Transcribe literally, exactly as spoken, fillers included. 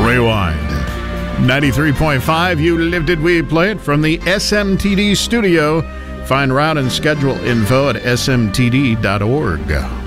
Rewind. ninety-three point five, You Lived It, We Play It from the S M T D studio. Find route and schedule info at S M T D dot org.